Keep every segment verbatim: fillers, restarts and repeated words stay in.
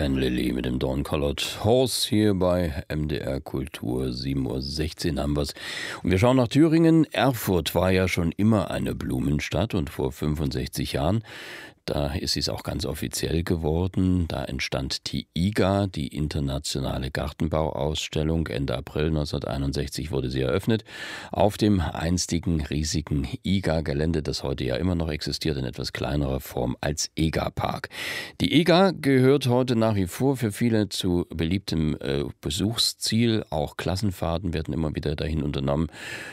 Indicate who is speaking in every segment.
Speaker 1: Fan Lily mit dem Dawn-Colored Horse hier bei M D R Kultur. sieben Uhr sechzehn haben wir es. Und wir schauen nach Thüringen. Erfurt war ja schon immer eine Blumenstadt und vor fünfundsechzig Jahren, da ist es auch ganz offiziell geworden. Da entstand die I G A, die Internationale Gartenbauausstellung. Ende April neunzehnhunderteinundsechzig wurde sie eröffnet. Auf dem einstigen riesigen I G A-Gelände, das heute ja immer noch existiert, in etwas kleinerer Form als EGA-Park. Die I G A gehört heute nach wie vor für viele zu beliebtem äh, Besuchsziel. Auch Klassenfahrten werden immer wieder dahin unternommen.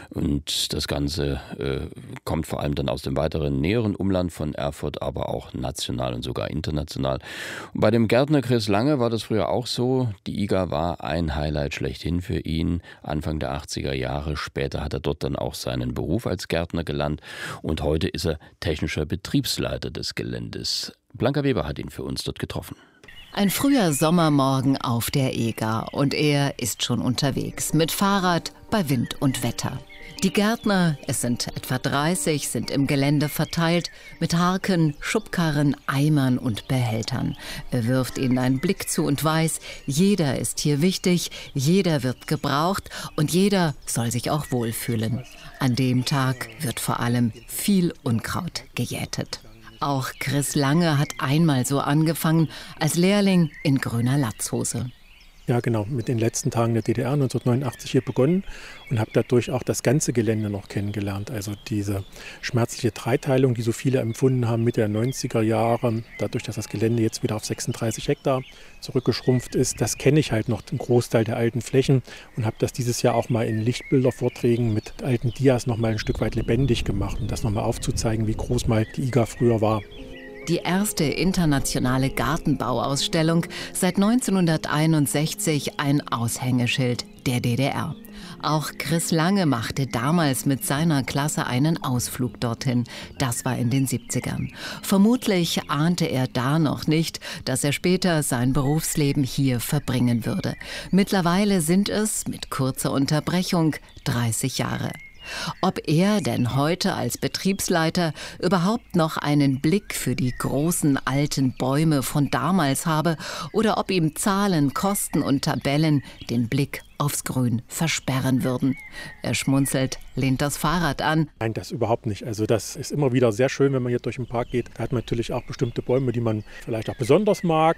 Speaker 1: Und das Ganze äh, kommt vor allem dann aus dem weiteren näheren Umland von Erfurt, aber auch national und sogar international. Und bei dem Gärtner Chris Lange war das früher auch so. Die I G A war ein Highlight schlechthin für ihn. Anfang der achtziger Jahre. Später hat er dort dann auch seinen Beruf als Gärtner gelernt. Und heute ist er technischer Betriebsleiter des Geländes. Blanca Weber hat ihn für uns dort getroffen.
Speaker 2: Ein früher Sommermorgen auf der E G A und er ist schon unterwegs. Mit Fahrrad bei Wind und Wetter. Die Gärtner, es sind etwa dreißig, sind im Gelände verteilt mit Harken, Schubkarren, Eimern und Behältern. Er wirft ihnen einen Blick zu und weiß, jeder ist hier wichtig, jeder wird gebraucht und jeder soll sich auch wohlfühlen. An dem Tag wird vor allem viel Unkraut gejätet. Auch Chris Lange hat einmal so angefangen, als Lehrling in grüner Latzhose.
Speaker 3: Ja, genau, mit den letzten Tagen der D D R neunzehnhundertneunundachtzig hier begonnen und habe dadurch auch das ganze Gelände noch kennengelernt. Also diese schmerzliche Dreiteilung, die so viele empfunden haben Mitte der neunziger Jahre, dadurch, dass das Gelände jetzt wieder auf sechsunddreißig Hektar zurückgeschrumpft ist, das kenne ich halt noch, den Großteil der alten Flächen und habe das dieses Jahr auch mal in Lichtbildervorträgen mit alten Dias noch mal ein Stück weit lebendig gemacht, um das noch mal aufzuzeigen, wie groß mal die I G A früher war.
Speaker 2: Die erste internationale Gartenbauausstellung, seit neunzehnhunderteinundsechzig ein Aushängeschild der D D R. Auch Chris Lange machte damals mit seiner Klasse einen Ausflug dorthin. Das war in den siebzigern. Vermutlich ahnte er da noch nicht, dass er später sein Berufsleben hier verbringen würde. Mittlerweile sind es, mit kurzer Unterbrechung, dreißig Jahre. Ob er denn heute als Betriebsleiter überhaupt noch einen Blick für die großen alten Bäume von damals habe oder ob ihm Zahlen, Kosten und Tabellen den Blick aufs Grün versperren würden. Er schmunzelt, lehnt das Fahrrad an.
Speaker 3: Nein, das überhaupt nicht. Also das ist immer wieder sehr schön, wenn man hier durch den Park geht. Da hat man natürlich auch bestimmte Bäume, die man vielleicht auch besonders mag.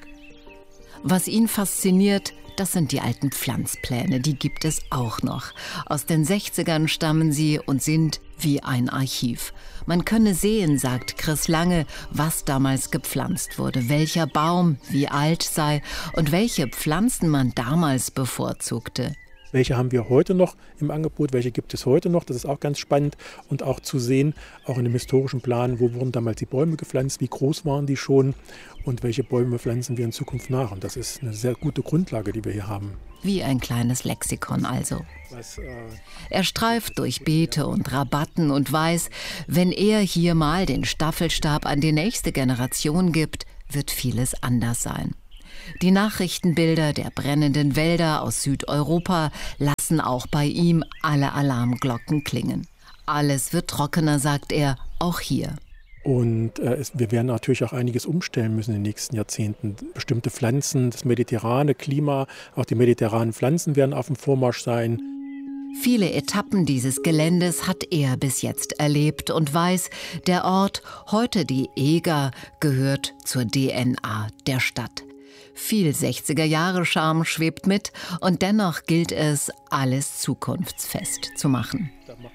Speaker 2: Was ihn fasziniert, das sind die alten Pflanzpläne, die gibt es auch noch. Aus den sechzigern stammen sie und sind wie ein Archiv. Man könne sehen, sagt Chris Lange, was damals gepflanzt wurde, welcher Baum wie alt sei und welche Pflanzen man damals bevorzugte.
Speaker 3: Welche haben wir heute noch im Angebot, welche gibt es heute noch? Das ist auch ganz spannend und auch zu sehen, auch in dem historischen Plan, wo wurden damals die Bäume gepflanzt, wie groß waren die schon und welche Bäume pflanzen wir in Zukunft nach. Und das ist eine sehr gute Grundlage, die wir hier haben.
Speaker 2: Wie ein kleines Lexikon also.
Speaker 3: Was, äh
Speaker 2: er streift durch Beete und Rabatten und weiß, wenn er hier mal den Staffelstab an die nächste Generation gibt, wird vieles anders sein. Die Nachrichtenbilder der brennenden Wälder aus Südeuropa lassen auch bei ihm alle Alarmglocken klingen. Alles wird trockener, sagt er, auch hier.
Speaker 3: Und äh, es, wir werden natürlich auch einiges umstellen müssen in den nächsten Jahrzehnten. Bestimmte Pflanzen, das mediterrane Klima, auch die mediterranen Pflanzen werden auf dem Vormarsch sein.
Speaker 2: Viele Etappen dieses Geländes hat er bis jetzt erlebt und weiß, der Ort, heute die E G A, gehört zur D N A der Stadt. Viel sechziger-Jahre-Charme schwebt mit und dennoch gilt es, alles zukunftsfest zu machen.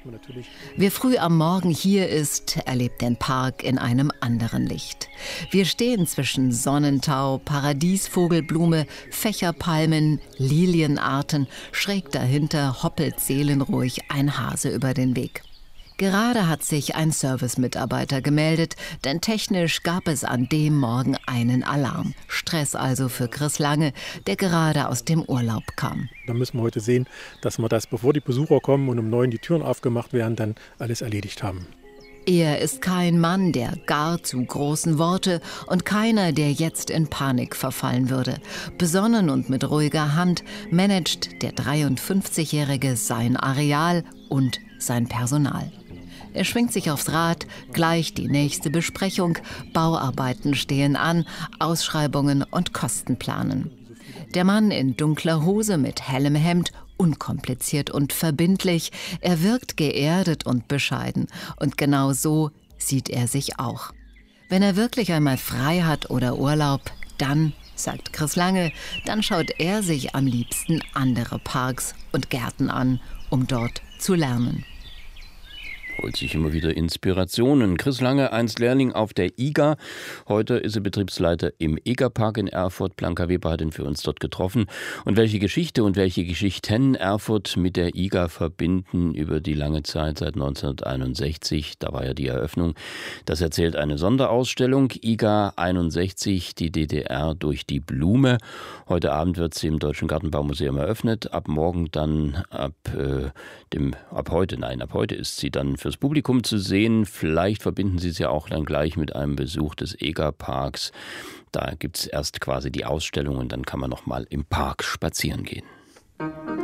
Speaker 2: Wer früh am Morgen hier ist, erlebt den Park in einem anderen Licht. Wir stehen zwischen Sonnentau, Paradiesvogelblume, Fächerpalmen, Lilienarten. Schräg dahinter hoppelt seelenruhig ein Hase über den Weg. Gerade hat sich ein Servicemitarbeiter gemeldet, denn technisch gab es an dem Morgen einen Alarm. Stress also für Chris Lange, der gerade aus dem Urlaub kam.
Speaker 3: Da müssen wir heute sehen, dass wir das, bevor die Besucher kommen und um neun die Türen aufgemacht werden, dann alles erledigt haben.
Speaker 2: Er ist kein Mann der gar zu großen Worte und keiner, der jetzt in Panik verfallen würde. Besonnen und mit ruhiger Hand managt der dreiundfünfzigjährige sein Areal und sein Personal. Er schwingt sich aufs Rad, gleich die nächste Besprechung. Bauarbeiten stehen an, Ausschreibungen und Kostenplanen. Der Mann in dunkler Hose mit hellem Hemd, unkompliziert und verbindlich. Er wirkt geerdet und bescheiden. Und genau so sieht er sich auch. Wenn er wirklich einmal frei hat oder Urlaub, dann, sagt Chris Lange, dann schaut er sich am liebsten andere Parks und Gärten an, um dort zu lernen.
Speaker 1: Holt sich immer wieder Inspirationen. Chris Lange, einst Lehrling auf der I G A. Heute ist er Betriebsleiter im Egerpark in Erfurt. Blanca Weber hat ihn für uns dort getroffen. Und welche Geschichte und welche Geschichten Erfurt mit der I G A verbinden über die lange Zeit seit neunzehnhunderteinundsechzig, da war ja die Eröffnung, das erzählt eine Sonderausstellung. I G A einundsechzig, die D D R durch die Blume. Heute Abend wird sie im Deutschen Gartenbaumuseum eröffnet. Ab morgen dann, ab äh, dem, ab heute, nein, ab heute ist sie dann fürs Publikum zu sehen. Vielleicht verbinden Sie es ja auch dann gleich mit einem Besuch des Egerparks. Da gibt es erst quasi die Ausstellung und dann kann man noch mal im Park spazieren gehen.